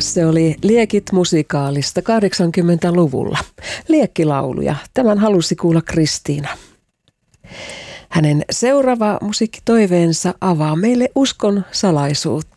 Se oli Liekit musikaalista 80-luvulla. Liekkilauluja. Tämän halusi kuulla Kristiina. Hänen seuraava musiikkitoiveensa avaa meille uskon salaisuutta.